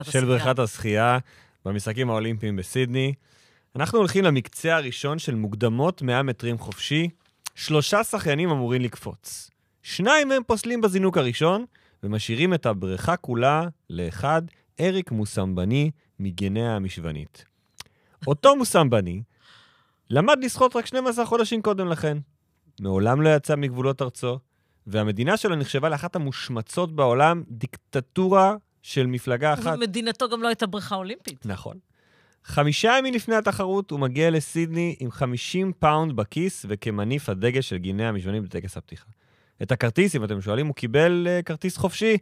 של בריכת השחייה במשחקים האולימפיים בסידני. אנחנו הולכים למקצה הראשון של מוקדמות 100 מטרים חופשי. 3 שחיינים אמורים לקפוץ. 2 מהם פוסלים בזינוק הראשון, ומשאירים את הבריכה כולה לאחד, אריק מוסמבני מגינאה המשוונית. אותו מוסמבני למד לשחות רק 12 חודשים קודם לכן. מעולם לא יצא מגבולות ארצו, והמדינה שלו נחשבה לאחת המושמצות בעולם, דיקטטורה של מפלגה אחת. ומדינתו גם לא הייתה בריכה אולימפית. נכון. 5 ימים לפני התחרות הוא מגיע לסידני עם 50 פאונד בכיס וכמניף הדגל של גינאה המשוונית בטקס הפתיחה. את הכרטיס, אם אתם שואלים, הוא קיבל כרטיס חופשי,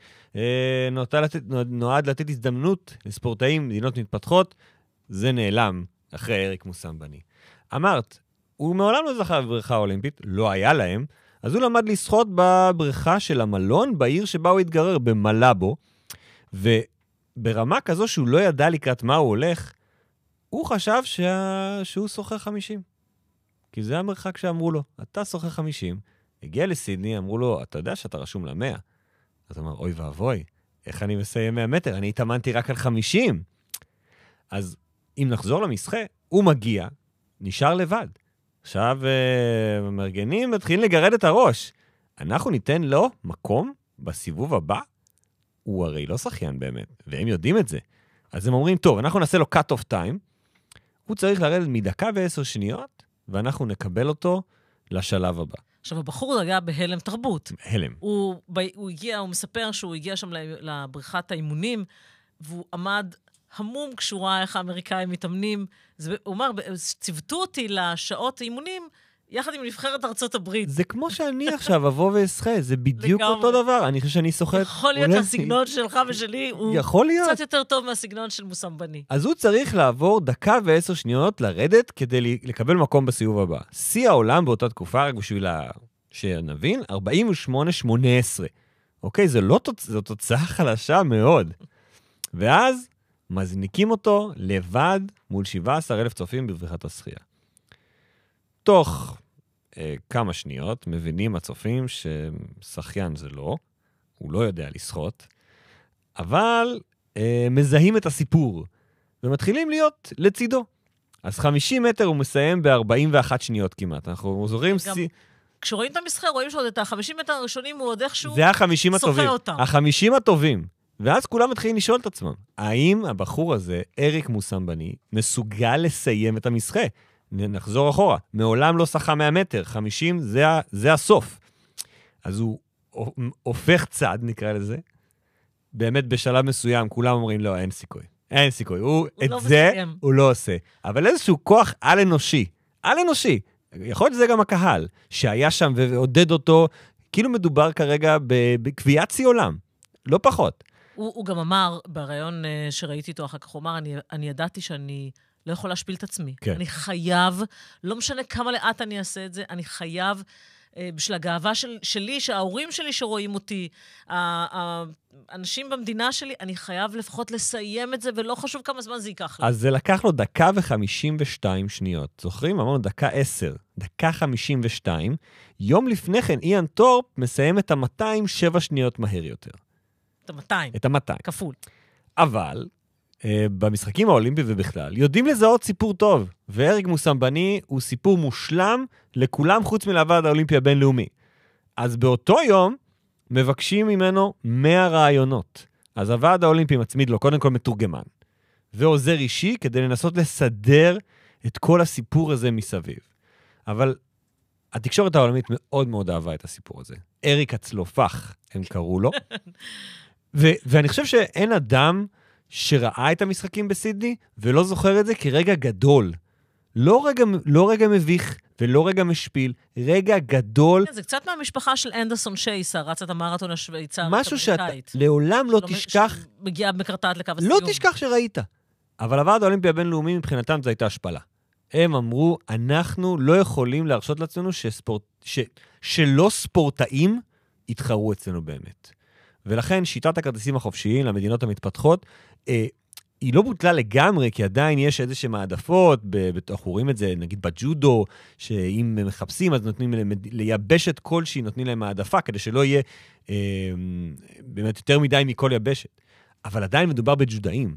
נועד לתת הזדמנות לספורטאים, מדינות מתפתחות, זה נעלם אחרי אריק מוסמבני. אמרת, הוא מעולם לא זכה בבריכה אולימפית, לא היה להם, אז הוא למד לשחות בבריכה של המלון בעיר שבה הוא התגרר, במלאבו, וברמה כזו שהוא לא ידע לקראת מה הוא הולך, הוא חשב שהוא סוחר 50. כי זה המרחק שאמרו לו, אתה סוחר 50, הגיע לסידני, אמרו לו, אתה יודע שאתה רשום ל100. אז הוא אמר, אוי ואבוי, איך אני מסיים 100 מטר? אני התאמנתי רק על 50. אז אם נחזור למשחה, הוא מגיע, נשאר לבד. עכשיו המארגנים מתחילים לגרד את הראש. אנחנו ניתן לו מקום בסיבוב הבא? הוא הרי לא שחיין באמת, והם יודעים את זה. אז הם אומרים, טוב, אנחנו נעשה לו cut off time, הוא צריך לרדת מדקה ו10 שניות, ואנחנו נקבל אותו לשלב הבא. עכשיו, הבחור היה בהלם תרבות. הלם. הוא הגיע, הוא מספר שהוא הגיע שם לבריכת האימונים, והוא עמד המום כשהוא ראה איך האמריקאים מתאמנים. הוא אומר, צוותו אותי לשעות האימונים, יחד עם נבחרת ארצות הברית. זה כמו שאני עכשיו אבוא ואשחה, זה בדיוק אותו דבר. אני חושב שאני שוחק. יכול להיות שהסגנון שלך ושלי הוא קצת יותר טוב מהסגנון של מוסמבני. אז הוא צריך לעבור דקה ו10 שניות לרדת כדי לקבל מקום בסיבוב הבא. שיא העולם באותה תקופה, רק בשביל שנבין, 48-18. אוקיי, זו תוצאה חלשה מאוד. ואז מזניקים אותו לבד מול 17,000 צופים בבריכת השחייה. תוך כמה שניות מבינים הצופים ששחיין זה לא, הוא לא יודע לשחות, אבל מזהים את הסיפור, ומתחילים להיות לצידו. אז 50 מטר הוא מסיים ב41 שניות כמעט. אנחנו זוכרים... כשרואים את המשחק, רואים שעוד את ה50 מטר הראשונים הוא עוד איכשהו זה ה50 הטובים. אותם. ה50 הטובים. ואז כולם מתחילים לשאול את עצמם, האם הבחור הזה, אריק מוסמבני, מסוגל לסיים את המשחק? נחזור אחורה. מעולם לא שחה 100 מטר. 50 זה הסוף. אז הוא הופך צד, נקרא לזה. באמת בשלב מסוים, כולם אומרים, לא, אין סיכוי. אין סיכוי. את זה הוא לא עושה. אבל איזשהו כוח על-אנושי. על-אנושי. יכול להיות שזה גם הקהל, שהיה שם ועודד אותו, כאילו מדובר כרגע בקביעת שיא עולם. לא פחות. הוא גם אמר, בראיון שראיתי איתו אחר כך, הוא אמר, אני ידעתי שאני לא יכול להשפיל את עצמי. כן. אני חייב, לא משנה כמה לאט אני אעשה את זה, אני חייב, בשביל הגאווה שלי, שההורים שלי שרואים אותי, האנשים במדינה שלי, אני חייב לפחות לסיים את זה, ולא חשוב כמה זמן זה ייקח לי. אז זה לקח לו 1:52 שניות. זוכרים? אמרנו 1:10. 1:52. יום לפני כן, איאן טורפ מסיים את 200 7 שניות מהר יותר. את 200. כפול. אבל במשחקים האולימפיים ובכלל, יודעים לזהות סיפור טוב, ואריק מוסמבני הוא סיפור מושלם לכולם חוץ מלוועד האולימפי הבינלאומי. אז באותו יום מבקשים ממנו 100 רעיונות. אז הוועד האולימפי מצמיד לו קודם כל מתורגמן, ועוזר אישי כדי לנסות לסדר את כל הסיפור הזה מסביב. אבל התקשורת העולמית מאוד מאוד אהבה את הסיפור הזה. אריק הצלופח, הם קראו לו. ואני חושב שאין אדם שראה את המשחקים בסידני, ולא זוכר את זה כרגע גדול. לא רגע מביך, ולא רגע משפיל, רגע גדול. זה קצת מהמשפחה של אנדרסון שייסה, רצת המרתון השוויצרית. משהו שאתה לעולם לא תשכח. מגיעה מקרטעת לקו הסיום. לא תשכח שראית. אבל הוועד האולימפי הבינלאומי מבחינתם זו הייתה השפלה. הם אמרו, אנחנו לא יכולים להרשות לעצמנו שלא ספורטאים יתחרו אצלנו באמת. ולכן שיטת הכרטיסים החופשיים למדינות המתפתחות, היא לא בוטלה לגמרי, כי עדיין יש איזושהי מעדפות, אנחנו רואים את זה נגיד בג'ודו, שאם מחפשים אז נותנים ליבשת כלשהי, נותנים להם מעדפה, כדי שלא יהיה באמת יותר מדי מכל יבשת. אבל עדיין מדובר בג'ודאים.